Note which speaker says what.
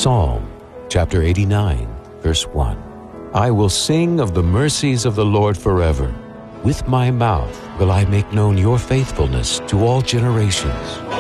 Speaker 1: Psalm chapter 89, verse 1. I will sing of the mercies of the Lord forever. With my mouth will I make known your faithfulness to all generations.